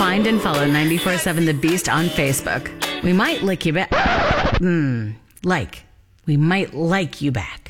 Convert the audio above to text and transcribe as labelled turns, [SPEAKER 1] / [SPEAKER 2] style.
[SPEAKER 1] Find and follow 94.7 The Beast on Facebook. We might lick you back. We might like you back.